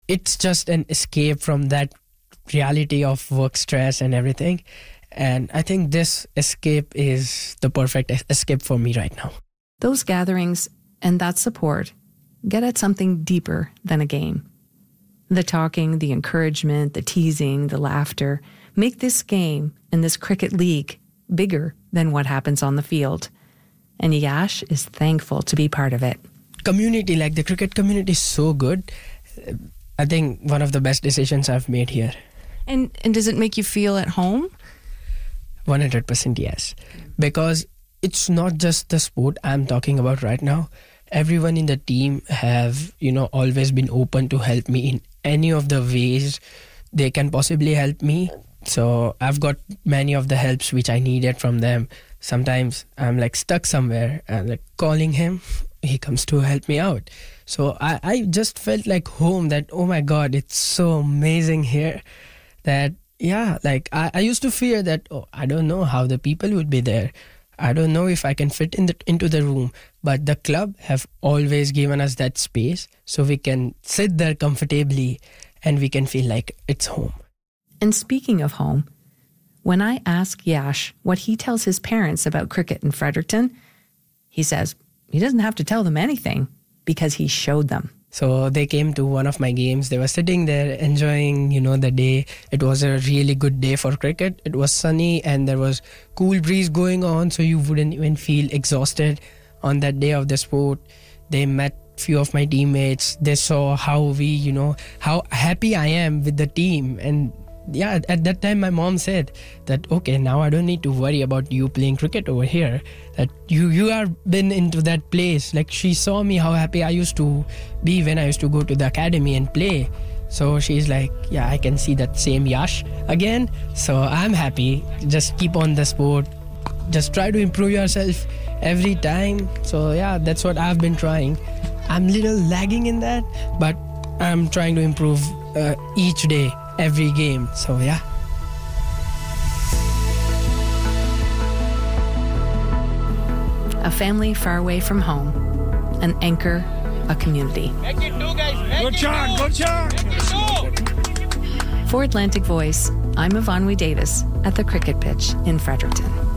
it's just an escape from that reality of work stress and everything. And I think this escape is the perfect escape for me right now. Those gatherings and that support get at something deeper than a game. The talking, the encouragement, the teasing, the laughter make this game and this cricket league bigger than what happens on the field. And Yash is thankful to be part of it. Community, like the cricket community is so good. I think one of the best decisions I've made here. And does it make you feel at home? 100% yes. Because it's not just the sport I'm talking about right now. Everyone in the team have, always been open to help me in any of the ways they can possibly help me. So I've got many of the helps which I needed from them. Sometimes I'm like stuck somewhere and like calling him, he comes to help me out. So I just felt like home, that, oh my God, it's so amazing here. That, I used to fear that, I don't know how the people would be there. I don't know if I can fit into the room. But the club have always given us that space so we can sit there comfortably and we can feel like it's home. And speaking of home, when I ask Yash what he tells his parents about cricket in Fredericton, he says he doesn't have to tell them anything because he showed them. So they came to one of my games. They were sitting there enjoying, the day. It was a really good day for cricket. It was sunny and there was cool breeze going on, so you wouldn't even feel exhausted on that day of the sport. They met few of my teammates. They saw how how happy I am with the team. And at that time my mom said that, okay, now I don't need to worry about you playing cricket over here, that you are been into that place. Like, she saw me how happy I used to be when I used to go to the academy and play. So she's like, I can see that same Yash again. So I'm happy. Just keep on the sport. Just try to improve yourself every time. So that's what I've been trying. I'm a little lagging in that, but I'm trying to improve each day, every game. So A family far away from home, an anchor, a community. Good shot. For Atlantic Voice, I'm Yvonne Davis at the cricket pitch in Fredericton.